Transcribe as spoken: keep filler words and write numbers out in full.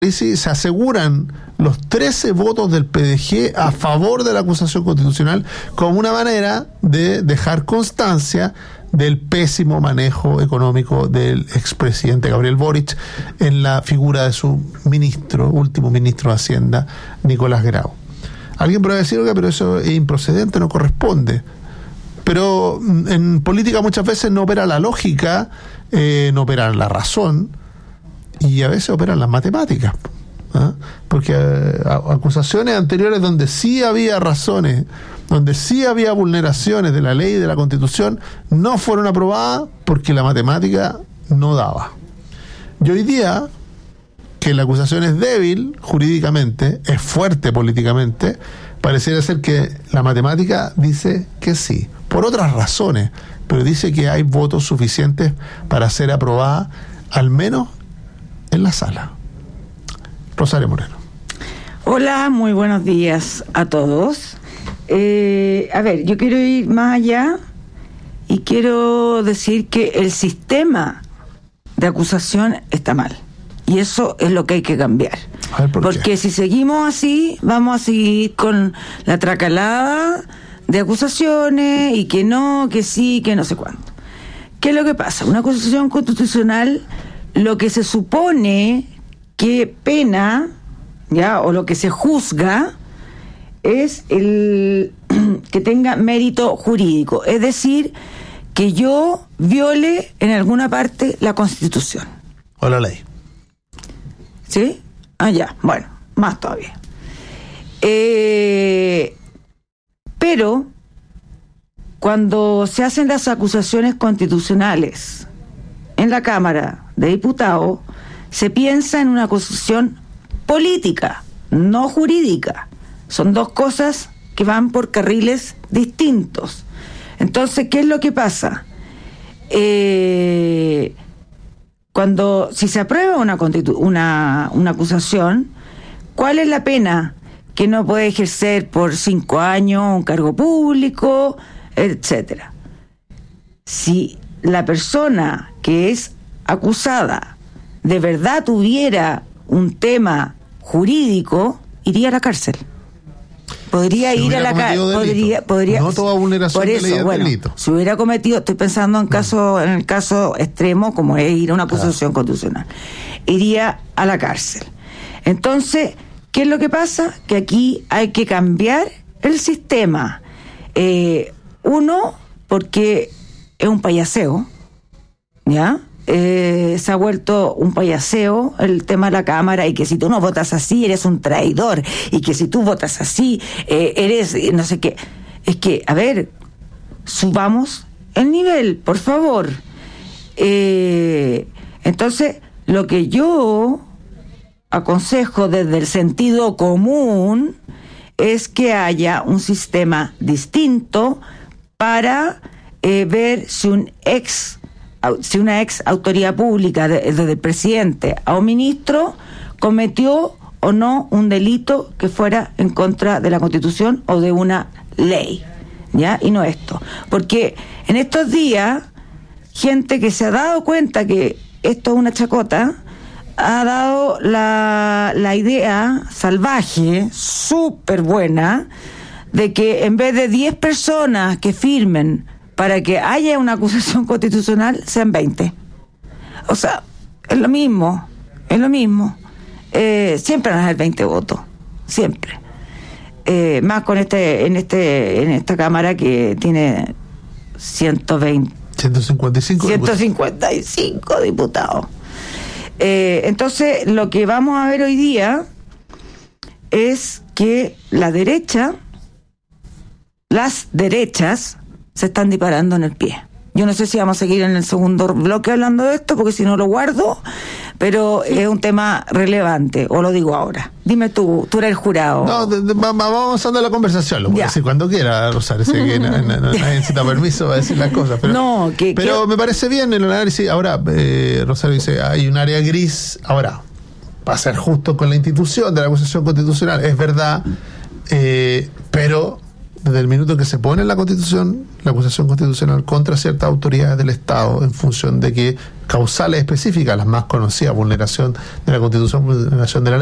se aseguran los trece votos del P D G a favor de la acusación constitucional como una manera de dejar constancia del pésimo manejo económico del expresidente Gabriel Boric en la figura de su ministro, último ministro de Hacienda, Nicolás Grau. Alguien podrá decir, oiga, pero eso es improcedente, no corresponde. Pero en política muchas veces no opera la lógica, eh, no opera la razón, y a veces operan las matemáticas, ¿eh? Porque eh, acusaciones anteriores donde sí había razones, donde sí había vulneraciones de la ley y de la Constitución, no fueron aprobadas porque la matemática no daba. Y hoy día, que la acusación es débil jurídicamente, es fuerte políticamente, pareciera ser que la matemática dice que sí, por otras razones, pero dice que hay votos suficientes para ser aprobada, al menos en la sala. Rosario Moreno. Hola, muy buenos días a todos. Eh, a ver, yo quiero ir más allá y quiero decir que el sistema de acusación está mal. Y eso es lo que hay que cambiar. A ver, ¿por Porque qué? si seguimos así, vamos a seguir con la tracalada de acusaciones y que no, que sí, que no sé cuánto. ¿Qué es lo que pasa? Una acusación constitucional, lo que se supone que pena, ya, o lo que se juzga, es el que tenga mérito jurídico, es decir, que yo viole en alguna parte la Constitución. O la ley. ¿Sí? Ah, ya, bueno, más todavía. Eh, pero, cuando se hacen las acusaciones constitucionales en la Cámara de Diputados, se piensa en una acusación política, no jurídica. Son dos cosas que van por carriles distintos. Entonces, ¿qué es lo que pasa? Eh, cuando, si se aprueba una, constitu- una, una acusación, ¿cuál es la pena? Que no puede ejercer por cinco años un cargo público, etcétera. Si la persona que es acusada de verdad tuviera un tema jurídico, iría a la cárcel. Podría Si ir a hubiera la cárcel. cometido delito. Podría, podría, No toda vulneración por de eso, ley es bueno, delito. si hubiera cometido, estoy pensando en caso, en el caso extremo, como es ir a una acusación Claro. constitucional, iría a la cárcel. Entonces, ¿qué es lo que pasa? Que aquí hay que cambiar el sistema. Eh, uno, porque es un payaseo, ¿ya? Eh, se ha vuelto un payaseo el tema de la Cámara, y que si tú no votas así eres un traidor, y que si tú votas así eh, eres no sé qué. Es que, a ver, subamos el nivel, por favor. Eh, entonces, lo que yo aconsejo desde el sentido común es que haya un sistema distinto para eh, ver si un ex si una ex autoridad pública, desde el presidente a un ministro, cometió o no un delito que fuera en contra de la Constitución o de una ley, ¿ya? Y no esto. Porque en estos días, gente que se ha dado cuenta que esto es una chacota, ha dado la, la idea salvaje, súper buena, de que en vez de diez personas que firmen para que haya una acusación constitucional, sean veinte. O sea, es lo mismo, es lo mismo. Eh, siempre van a ser veinte votos, siempre. Eh, más con este, en este, en esta Cámara que tiene ciento veinte, ciento cincuenta y cinco ciento cincuenta y cinco diputados. Eh, entonces, lo que vamos a ver hoy día es que la derecha, las derechas, se están disparando en el pie. Yo no sé si vamos a seguir en el segundo bloque hablando de esto, porque si no lo guardo, pero es un tema relevante, o lo digo ahora. Dime tú, tú eres el jurado. No, de, de, vamos avanzando en la conversación, lo puedo Ya. decir cuando quiera, Rosario, sé que na- na- na- nadie necesita permiso para decir las cosas, pero, No, que- pero que- me parece bien el análisis. Ahora, eh, Rosario dice, hay un área gris. Ahora, para ser justo con la institución de la acusación constitucional, es verdad, eh, pero desde el minuto en que se pone en la Constitución la acusación constitucional contra ciertas autoridades del Estado en función de que causales específicas, las más conocidas, vulneración de la Constitución, vulneración de la ley,